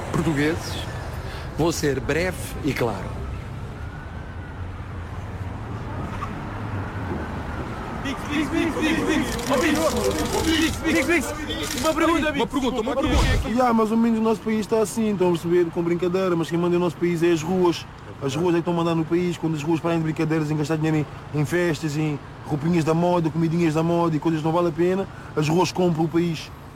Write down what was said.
Portugueses, vou ser breve e claro. Uma pergunta. Mais ou menos o nosso país está assim, estão a perceber, com brincadeira, mas quem manda o nosso país é as ruas. As ruas é que estão mandando no país, quando as ruas parem de brincadeiras, em gastar dinheiro em festas, em roupinhas da moda, comidinhas da moda e coisas que não vale a pena, as ruas compram o país.